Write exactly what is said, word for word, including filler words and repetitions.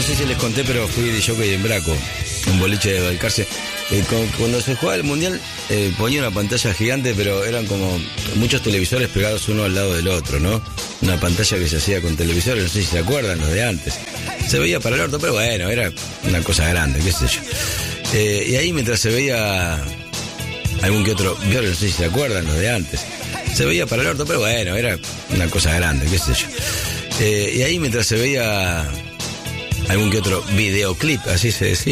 sé si les conté, pero fui de jockey en Braco, un boliche de Balcarce. Eh, con, cuando se jugaba el mundial, eh, ponía una pantalla gigante, pero eran como muchos televisores pegados uno al lado del otro, ¿no? Una pantalla que se hacía con televisores, no sé si se acuerdan, los de antes. Se veía para el orto, pero bueno, era una cosa grande, qué sé yo. Eh, y ahí mientras se veía algún que otro, no sé si se acuerdan, los de antes. Se veía para el orto, pero bueno, era una cosa grande, qué sé yo. Eh, y ahí mientras se veía algún que otro videoclip, así se decía.